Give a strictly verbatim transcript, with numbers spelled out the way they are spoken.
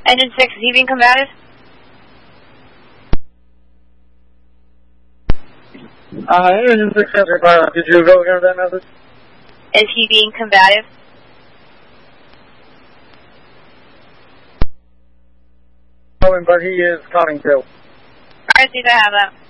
Engine six, is he being combative? Uh, Engine six, answer pilot. Did you go again with that message? Is he being combative? But he is calling too. Alright, see if I have that.